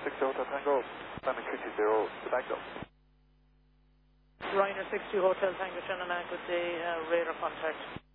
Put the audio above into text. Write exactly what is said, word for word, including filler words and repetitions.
six two Hotel Tango, landing three two zero, to Tango. Ryanair six two Hotel Tango, Shannon, good day, uh, radar contact.